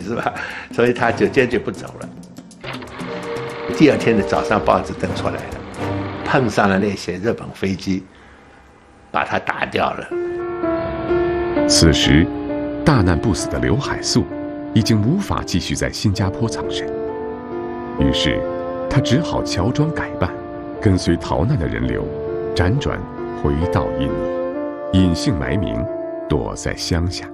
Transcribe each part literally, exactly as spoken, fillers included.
是吧？所以他就坚决不走了。第二天的早上，报纸登出来了，碰上了那些日本飞机，把他打掉了。 此时，大难不死的刘海粟已经无法继续在新加坡藏身，于是他只好乔装改扮，跟随逃难的人流，辗转回到印尼，隐姓埋名，躲在乡下。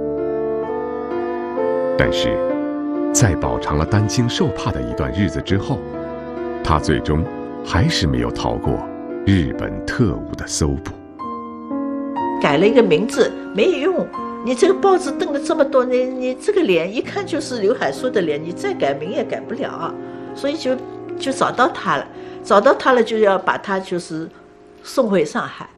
但是，在饱尝了担惊受怕的一段日子之后，他最终还是没有逃过日本特务的搜捕。 改了一个名字没有用，你这个报纸登了这么多年，你这个脸一看就是刘海粟的脸，你再改名也改不了，所以就就找到他了，找到他了就要把他就是送回上海。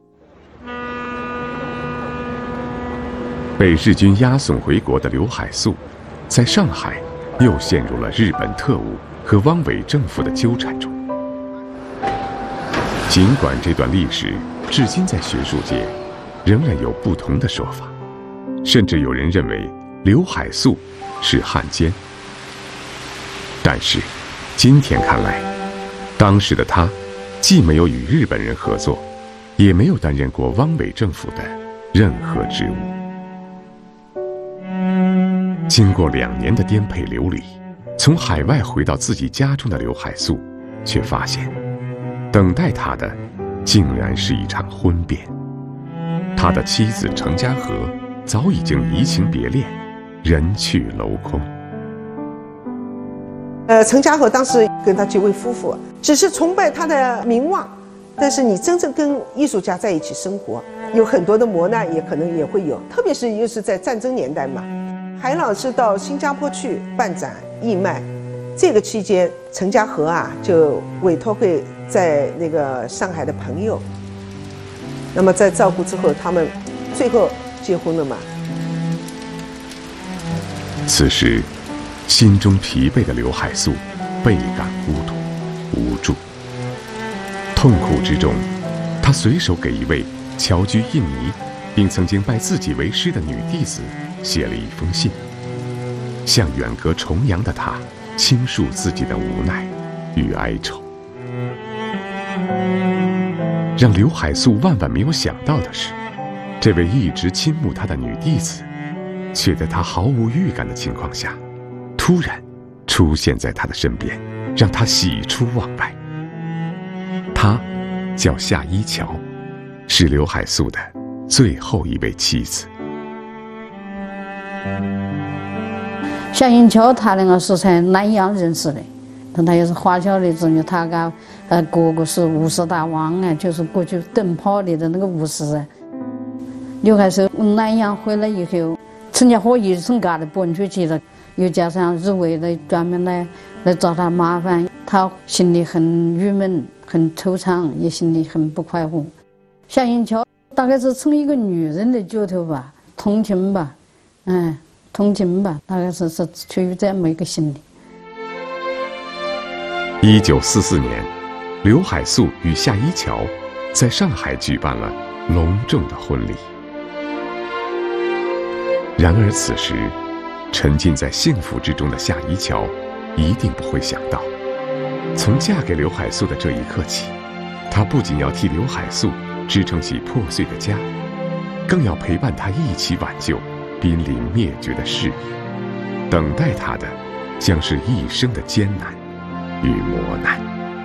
被日军押送回国的刘海粟，在上海又陷入了日本特务和汪伪政府的纠缠中。尽管这段历史至今在学术界仍然有不同的说法，甚至有人认为刘海粟是汉奸。但是，今天看来，当时的他既没有与日本人合作，也没有担任过汪伪政府的任何职务。经过两年的颠沛流离，从海外回到自己家中的刘海粟，却发现，等待他的竟然是一场婚变。他的妻子程家和早已经移情别恋，人去楼空。 呃，程家和当时跟他结为夫妇，只是崇拜他的名望，但是你真正跟艺术家在一起生活，有很多的磨难，也可能也会有，特别是又是在战争年代嘛。海老师到新加坡去办展义卖，这个期间，程家和啊就委托给在那个上海的朋友，那么在照顾之后，他们最后结婚了嘛。 此时，心中疲惫的刘海粟倍感孤独、无助。痛苦之中，他随手给一位侨居印尼，并曾经拜自己为师的女弟子写了一封信，向远隔重洋的他倾诉自己的无奈与哀愁。让刘海粟万万没有想到的是，这位一直倾慕他的女弟子，却在他毫无预感的情况下，突然出现在他的身边，让他喜出望外。她叫夏一乔，是刘海粟的最后一位妻子。 夏一乔他两个是在南洋认识的，他也是华侨的子女，他跟呃哥哥是武士大王啊，就是过去灯泡里的那个武士啊。刘海粟南洋回来以后，陈家和一生干的搬出去了，又加上日伪的专门来来找他麻烦，他心里很郁闷，很惆怅，也心里很不快活。夏一乔大概是从一个女人的角度吧，同情吧，嗯，同情吧，大概是是出于这么一个心理。 一九四四年，刘海粟与夏一乔在上海举办了隆重的婚礼。然而此时，沉浸在幸福之中的夏一乔一定不会想到，从嫁给刘海粟的这一刻起，她不仅要替刘海粟支撑起破碎的家，更要陪伴他一起挽救濒临灭绝的事业。等待他的将是一生的艰难与磨难。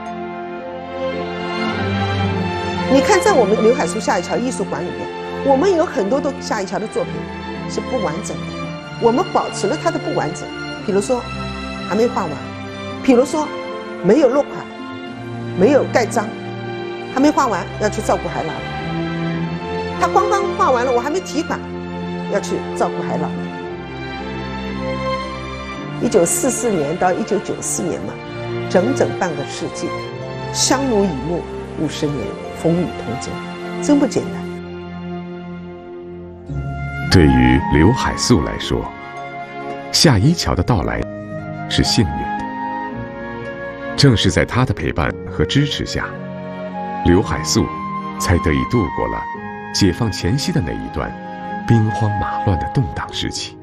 你看，在我们刘海粟夏一乔艺术馆里面，我们有很多的夏一乔的作品是不完整的，我们保持了它的不完整。比如说还没画完，比如说没有落款，没有盖章，还没画完要去照顾海老。他刚刚画完了，我还没提款，要去照顾海老。一九四四年到一九九四年嘛，整整半个世纪，相濡以沫五十年，风雨同舟，真不简单。 对于刘海粟来说，夏一乔的到来是幸运的。正是在他的陪伴和支持下，刘海粟才得以度过了解放前夕的那一段兵荒马乱的动荡时期。